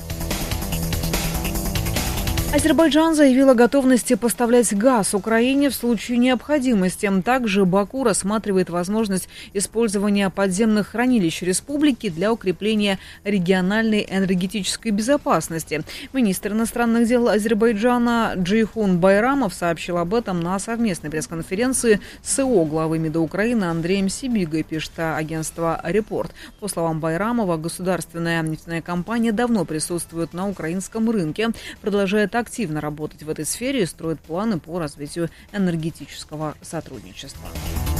Азербайджан заявил о готовности поставлять газ Украине в случае необходимости. Также Баку рассматривает возможность использования подземных хранилищ республики для укрепления региональной энергетической безопасности. Министр иностранных дел Азербайджана Джейхун Байрамов сообщил об этом на совместной пресс-конференции с СО главы МИДа Украины Андреем Сибигой, пишет агентство «Репорт». По словам Байрамова, государственная нефтяная компания давно присутствует на украинском рынке, продолжает активно работать в этой сфере и строит планы по развитию энергетического сотрудничества.